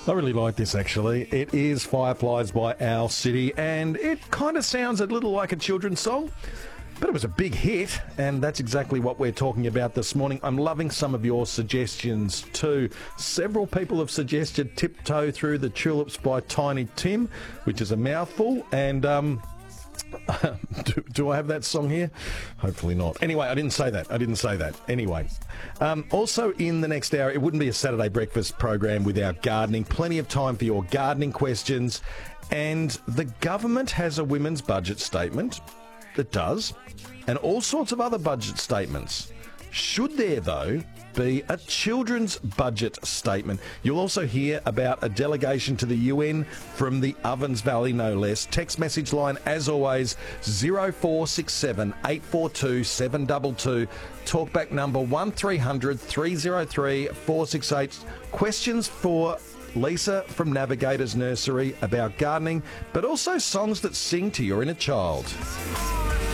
I really like this, actually. It is Fireflies by Owl City, and it kind of sounds a little like a children's song, but it was a big hit, and that's exactly what we're talking about this morning. I'm loving some of your suggestions too. Several people have suggested Tiptoe Through the Tulips by Tiny Tim, which is a mouthful, and do I have that song here? Hopefully not. Anyway, I didn't say that. Anyway, also in the next hour, it wouldn't be a Saturday breakfast program without gardening. Plenty of time for your gardening questions. And the government has a women's budget statement that does, and all sorts of other budget statements. Should there, though, be a children's budget statement? You'll also hear about a delegation to the UN from the Ovens Valley, no less. Text message line, as always, 0467 842 722. Talkback number 1300 303 468. Questions for Lisa from Navigators Nursery about gardening, but also songs that sing to your inner child.